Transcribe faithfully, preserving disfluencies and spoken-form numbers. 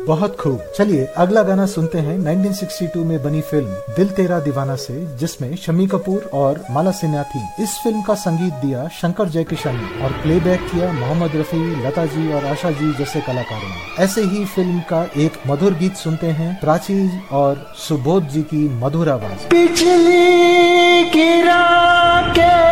बहुत खूब। चलिए अगला गाना सुनते हैं नाइनटीन सिक्सटी टू में बनी फिल्म दिल तेरा दीवाना से, जिसमें शम्मी कपूर और माला सिन्हा थी। इस फिल्म का संगीत दिया शंकर जयकिशन ने और प्लेबैक किया मोहम्मद रफी, लता जी और आशा जी जैसे कलाकारों ने। ऐसे ही फिल्म का एक मधुर गीत सुनते हैं प्राची और सुबोध जी की मधुर आवाज। पिछली गिरा के